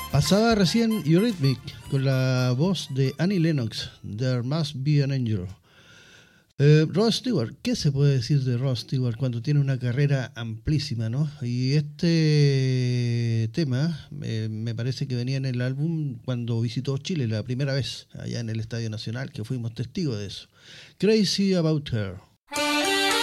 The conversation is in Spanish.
Pasaba recién Eurythmic con la voz de Annie Lennox, There Must Be an Angel. Rod Stewart, ¿qué se puede decir de Rod Stewart cuando tiene una carrera amplísima, ¿no? Y este tema me parece que venía en el álbum cuando visitó Chile la primera vez, allá en el Estadio Nacional, que fuimos testigos de eso. Crazy About Her.